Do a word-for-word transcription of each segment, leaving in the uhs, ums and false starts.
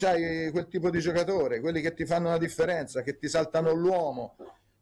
c'hai quel tipo di giocatore, quelli che ti fanno la differenza, che ti saltano l'uomo,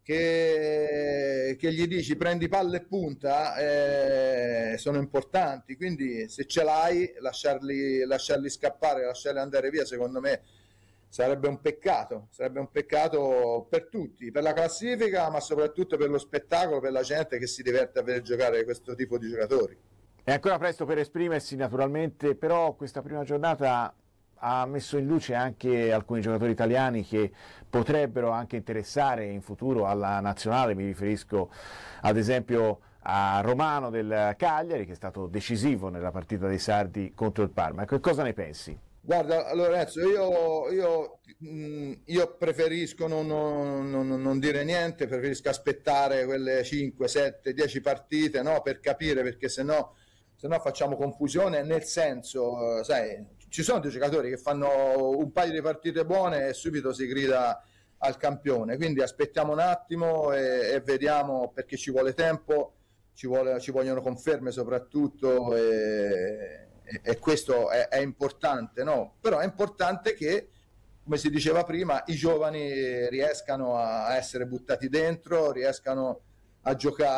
che, che gli dici prendi palla e punta, eh, sono importanti. Quindi se ce l'hai, lasciarli, lasciarli scappare, lasciarli andare via, secondo me sarebbe un peccato, sarebbe un peccato per tutti, per la classifica, ma soprattutto per lo spettacolo, per la gente che si diverte a vedere giocare questo tipo di giocatori. È ancora presto per esprimersi naturalmente, però questa prima giornata ha messo in luce anche alcuni giocatori italiani che potrebbero anche interessare in futuro alla nazionale. Mi riferisco ad esempio a Romano del Cagliari, che è stato decisivo nella partita dei sardi contro il Parma. Che cosa ne pensi? Guarda Lorenzo, io, io, io preferisco non, non, non, non dire niente, preferisco aspettare quelle cinque, sette, dieci partite, no, per capire, perché sennò, sennò facciamo confusione, nel senso, sai, ci sono dei giocatori che fanno un paio di partite buone e subito si grida al campione, quindi aspettiamo un attimo e, e vediamo, perché ci vuole tempo, ci, vuole, ci vogliono conferme soprattutto, e, e, e questo è, è importante, no? Però è importante che, come si diceva prima, i giovani riescano a essere buttati dentro, riescano a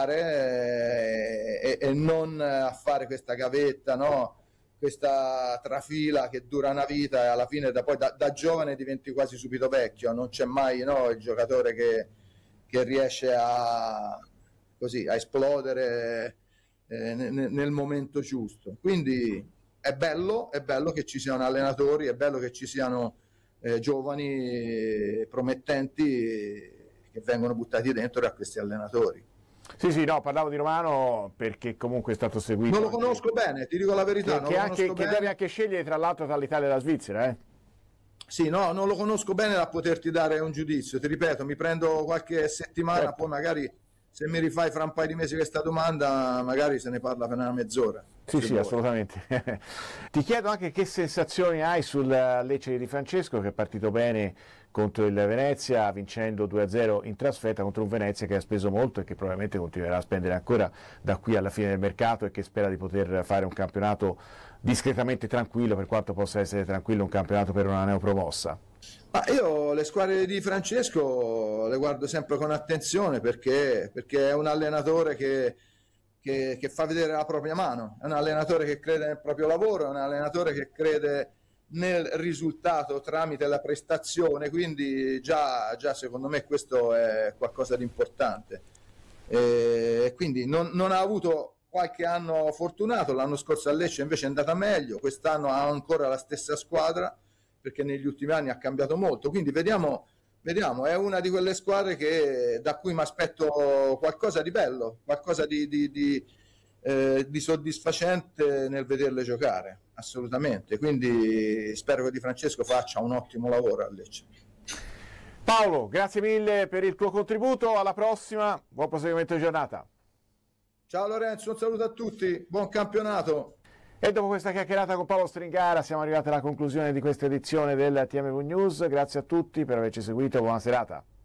giocare, e, e non a fare questa gavetta, no? Questa trafila che dura una vita e alla fine da, poi da, da giovane diventi quasi subito vecchio, non c'è mai, no, il giocatore che, che riesce a, così, a esplodere eh, nel, nel momento giusto. Quindi è bello, è bello che ci siano allenatori, è bello che ci siano eh, giovani promettenti che vengono buttati dentro da questi allenatori. Sì, sì, no, parlavo di Romano perché comunque è stato seguito. Non lo conosco anche, bene, ti dico la verità. Che, non che, lo anche, che bene. deve anche scegliere tra l'altro tra l'Italia e la Svizzera, eh? Sì, no, non lo conosco bene da poterti dare un giudizio. Ti ripeto, mi prendo qualche settimana, certo. Poi magari se mi rifai fra un paio di mesi questa domanda, magari se ne parla per una mezz'ora. Sì, sì, vuoi. Assolutamente. Ti chiedo anche che sensazioni hai sul Lecce di Di Francesco, che è partito bene contro il Venezia, vincendo due a zero in trasferta contro un Venezia che ha speso molto e che probabilmente continuerà a spendere ancora da qui alla fine del mercato, e che spera di poter fare un campionato discretamente tranquillo, per quanto possa essere tranquillo un campionato per una neopromossa. Ma io le squadre di Francesco le guardo sempre con attenzione, perché, perché è un allenatore che, che, che fa vedere la propria mano, è un allenatore che crede nel proprio lavoro, è un allenatore che crede nel risultato tramite la prestazione, quindi già, già secondo me questo è qualcosa di importante. E quindi non, non ha avuto qualche anno fortunato, l'anno scorso a Lecce invece è andata meglio, quest'anno ha ancora la stessa squadra, perché negli ultimi anni ha cambiato molto, quindi vediamo, vediamo, è una di quelle squadre che, da cui mi aspetto qualcosa di bello, qualcosa di, di, di, eh, di soddisfacente nel vederle giocare, assolutamente, quindi spero che Di Francesco faccia un ottimo lavoro a Lecce. Paolo, grazie mille per il tuo contributo, alla prossima, buon proseguimento di giornata. Ciao Lorenzo, un saluto a tutti, buon campionato. E dopo questa chiacchierata con Paolo Stringara siamo arrivati alla conclusione di questa edizione del T M V News. Grazie a tutti per averci seguito, buona serata.